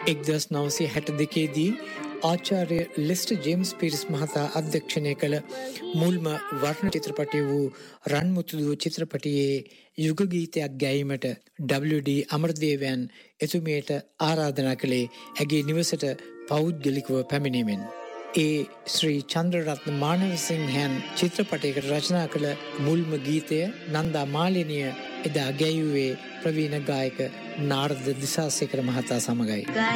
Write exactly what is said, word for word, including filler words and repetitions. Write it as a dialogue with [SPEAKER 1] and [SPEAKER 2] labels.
[SPEAKER 1] එක්දහස් නවසිය හැට දෙකේදී ආචාර්ය ලෙස්ටර් ජේම්ස් පීරිස් මහතා අධ්‍යක්ෂණය කළ මුල්ම වර්ණ චිත්‍රපටය වූ රන්මුතුදුව චිත්‍රපටයේ යුග ගීතයක් ගැයීමට ඩබ්ලිව්.ඩී. අමරදේවයන් එතුමියට ආරාධනා කළේ ඇගේ නිවසට පෞද්ගලිකව පැමිණීමෙන්. ඒ ශ්‍රී චන්ද්‍රරත්න මානවසිංහයන් චිත්‍රපටයකට රචනා කළ මුල්ම ගීතය නන්දා මාලිනිය එදා ගැයුවේ ප්‍රවීණ ගායක නාරද දිසාසේකර මහතා සමගයි.